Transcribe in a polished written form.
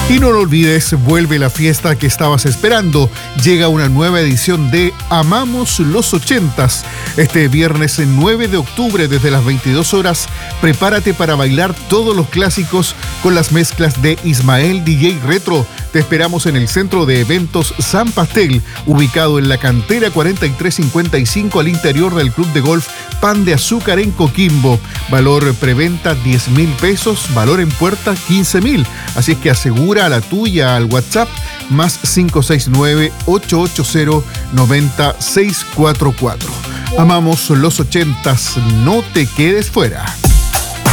Y no lo olvides, vuelve la fiesta que estabas esperando. Llega una nueva edición de Amamos los 80s. Este viernes 9 de octubre desde las 22 horas, prepárate para bailar todos los clásicos con las mezclas de Ismael DJ Retro. Te esperamos en el Centro de Eventos San Pastel, ubicado en la Cantera 4355 al interior del Club de Golf Pan de Azúcar en Coquimbo. Valor preventa 10,000 pesos, valor en puerta 15,000. Así es que asegura a la tuya al WhatsApp más 569-880-90644. Amamos los 80s, no te quedes fuera.